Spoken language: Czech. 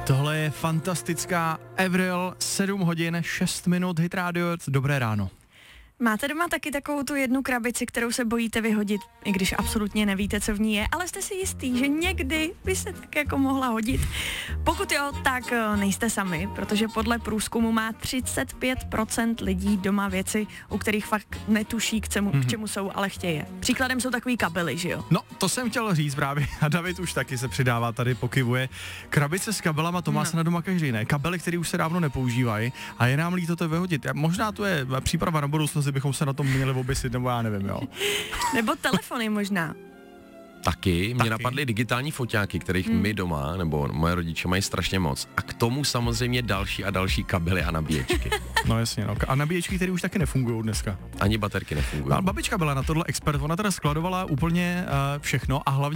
Tohle je fantastická Avril, 7 hodin, 6 minut, Hit Radio, dobré ráno. Máte doma taky takovou tu jednu krabici, kterou se bojíte vyhodit, i když absolutně nevíte, co v ní je, ale jste si jistý, že někdy by se tak jako mohla hodit? Pokud jo, tak nejste sami, protože podle průzkumu má 35% lidí doma věci, u kterých fakt netuší, k čemu jsou, ale chtějí je. Příkladem jsou takový kabely, že jo? No, to jsem chtěl říct právě a David už taky se přidává, tady pokyvuje. Krabice s kabelama, to má se na doma každý, ne? Kabely, které už se dávno nepoužívají a je nám líto to vyhodit. Možná to je příprava na budoucnost, bychom se na tom měli obysit, nebo já nevím, jo. Nebo telefony možná. Taky. Mě napadly digitální foťáky, kterých my doma, nebo moje rodiče mají strašně moc. A k tomu samozřejmě další a další kabely a nabíječky. No jasně, no. A nabíječky, které už taky nefungují dneska. Ani baterky nefungují. A babička byla na tohle expert, ona teda skladovala úplně všechno a hlavně